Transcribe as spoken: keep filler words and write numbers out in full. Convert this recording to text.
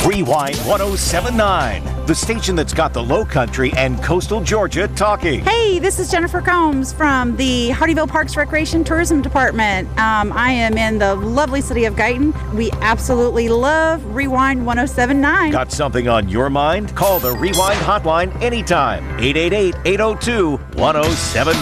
Rewind one oh seven point nine, the station that's got the Low Country and coastal Georgia talking. Hey, this is Jennifer Combs from the Hardyville Parks Recreation Tourism Department. Um, I am in the lovely city of Guyton. We absolutely love Rewind one oh seven point nine. Got something on your mind? Call the Rewind hotline anytime. eight eight eight, eight oh two, one oh seven nine.